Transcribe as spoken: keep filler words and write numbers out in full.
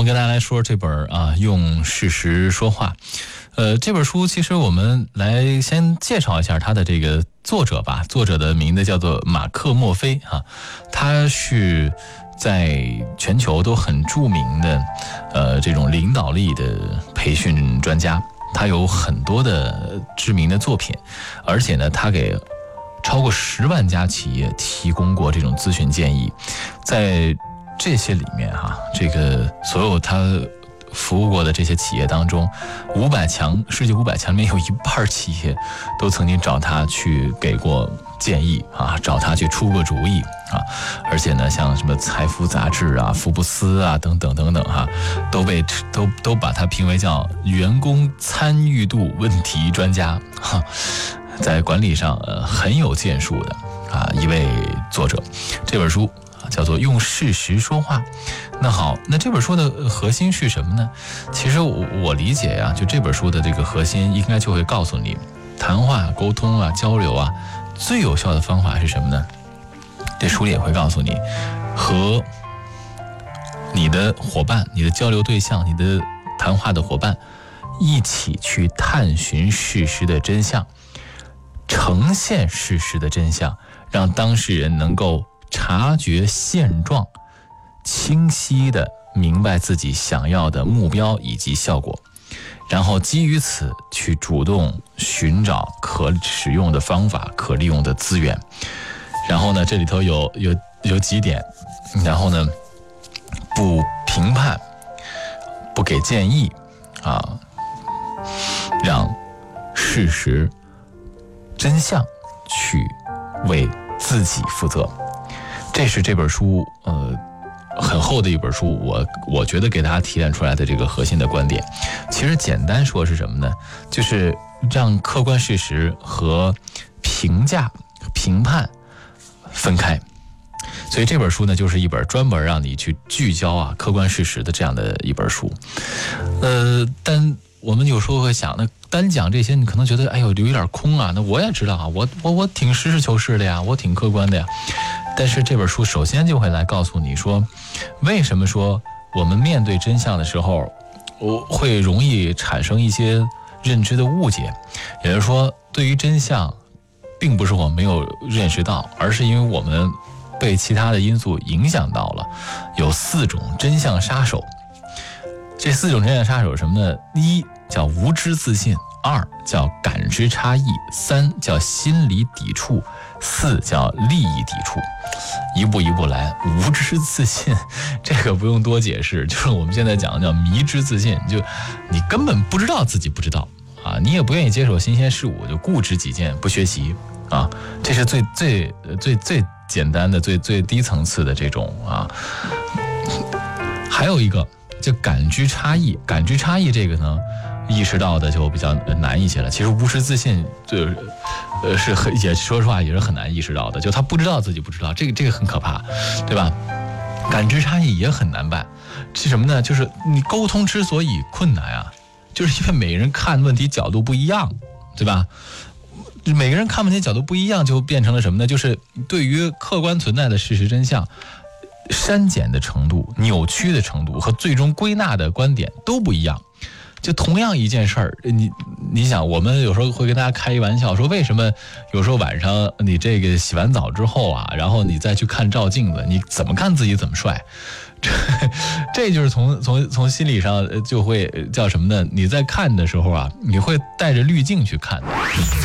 们跟大家来说这本啊，用事实说话。呃，这本书其实我们来先介绍一下它的这个作者吧。作者的名字叫做马克莫菲啊，他是在全球都很著名的呃这种领导力的培训专家，他有很多的知名的作品，而且呢，他给超过十万家企业提供过这种咨询建议。在这些里面哈、啊，这个所有他服务过的这些企业当中，五百强世界五百强里面有一半企业都曾经找他去给过建议啊，找他去出过主意啊，而且呢，像什么财富杂志啊、福布斯啊等等等等哈、啊，都被都都把他评为叫员工参与度问题专家哈、啊，在管理上呃很有建树的啊一位作者。这本书叫做用事实说话。那好，那这本书的核心是什么呢？其实我我理解呀、啊，就这本书的这个核心应该就会告诉你，谈话、沟通啊、交流啊，最有效的方法是什么呢？这书里也会告诉你，和你的伙伴、你的交流对象、你的谈话的伙伴一起去探寻事实的真相，呈现事实的真相，让当事人能够察觉现状，清晰地明白自己想要的目标以及效果，然后基于此去主动寻找可使用的方法、可利用的资源。然后呢，这里头有有有几点，然后呢，不评判，不给建议啊，让事实真相去为自己负责。这是这本书呃很厚的一本书，我我觉得给大家提炼出来的这个核心的观点，其实简单说是什么呢？就是让客观事实和评价、评判分开。所以这本书呢，就是一本专门让你去聚焦啊客观事实的这样的一本书。呃，但我们有时候会想，那单讲这些，你可能觉得哎呦有点空啊。那我也知道啊，我我我挺实事求是的呀，我挺客观的呀。但是这本书首先就会来告诉你说，为什么说我们面对真相的时候，我会容易产生一些认知的误解。也就是说，对于真相，并不是我们没有认识到，而是因为我们被其他的因素影响到了。有四种真相杀手。这四种真相杀手是什么呢？一叫无知自信，二叫感知差异，三叫心理抵触，四叫利益抵触。一步一步来。无知自信这个不用多解释，就是我们现在讲的叫迷之自信，就你根本不知道自己不知道啊，你也不愿意接受新鲜事物，就固执己见，不学习啊，这是最最最最简单的、最最低层次的这种啊。还有一个就感知差异，感知差异这个呢，意识到的就比较难一些了。其实无知自信就呃是很也说实话也是很难意识到的，就他不知道自己不知道，这个这个很可怕，对吧？感知差异也很难办，是什么呢？就是你沟通之所以困难啊，就是因为每个人看问题角度不一样，对吧？每个人看问题角度不一样，就变成了什么呢？就是对于客观存在的事实真相，删减的程度、扭曲的程度和最终归纳的观点都不一样。就同样一件事儿，你你想，我们有时候会跟大家开一玩笑，说为什么有时候晚上你这个洗完澡之后啊，然后你再去看照镜子，你怎么看自己怎么帅？这这就是从从从心理上就会叫什么呢？你在看的时候啊，你会带着滤镜去看的。